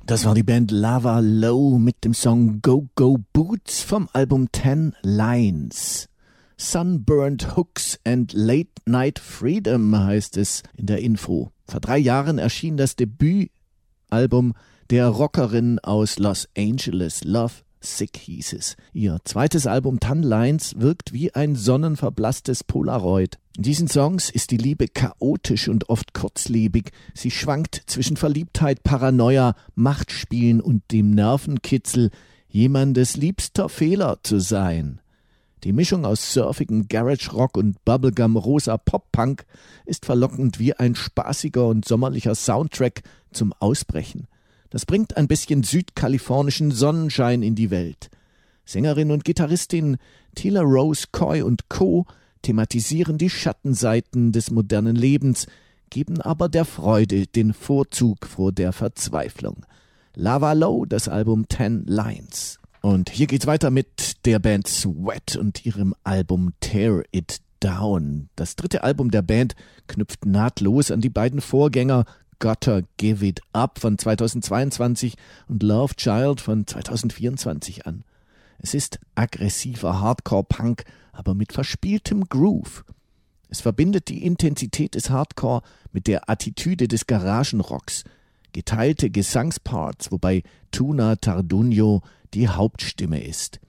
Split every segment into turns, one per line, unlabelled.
Das war die Band Lava Low mit dem Song Go Go Boots vom Album 10 Lines. Sunburned Hooks and Late Night Freedom heißt es in der Info. Vor 3 Jahren erschien das Debütalbum der Rockerin aus Los Angeles, Love Sick hieß es. Ihr zweites Album 10 Lines wirkt wie ein sonnenverblasstes Polaroid. In diesen Songs ist die Liebe chaotisch und oft kurzlebig. Sie schwankt zwischen Verliebtheit, Paranoia, Machtspielen und dem Nervenkitzel, jemandes liebster Fehler zu sein. Die Mischung aus surfigem Garage-Rock und Bubblegum-rosa Pop-Punk ist verlockend wie ein spaßiger und sommerlicher Soundtrack zum Ausbrechen. Das bringt ein bisschen südkalifornischen Sonnenschein in die Welt. Sängerin und Gitarristin Tila Rose Coy und Co. thematisieren die Schattenseiten des modernen Lebens, geben aber der Freude den Vorzug vor der Verzweiflung. Lava Low, das Album 10 Lines. Und hier geht's weiter mit der Band Sweat und ihrem Album Tear It Down. Das dritte Album der Band knüpft nahtlos an die beiden Vorgänger Gotta Give It Up von 2022 und Love Child von 2024 an. Es ist aggressiver Hardcore-Punk, aber mit verspieltem Groove. Es verbindet die Intensität des Hardcore mit der Attitüde des Garagenrocks. Geteilte Gesangsparts, wobei Tuna Tardugno die Hauptstimme ist.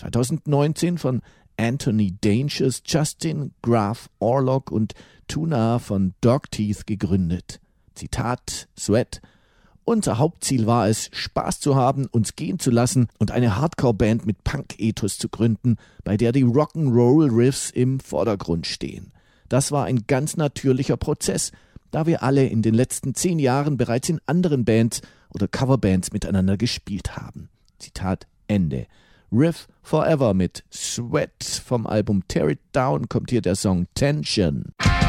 2019 von Anthony Dangerous, Justin Graf Orlock und Tuna von Dogteeth gegründet. Zitat Sweat: Unser Hauptziel war es, Spaß zu haben, uns gehen zu lassen und eine Hardcore-Band mit Punk-Ethos zu gründen, bei der die Rock'n'Roll-Riffs im Vordergrund stehen. Das war ein ganz natürlicher Prozess, da wir alle in den letzten 10 Jahren bereits in anderen Bands oder Coverbands miteinander gespielt haben. Zitat Ende. Riff Forever mit Sweat vom Album Tear It Down kommt hier der Song Tension.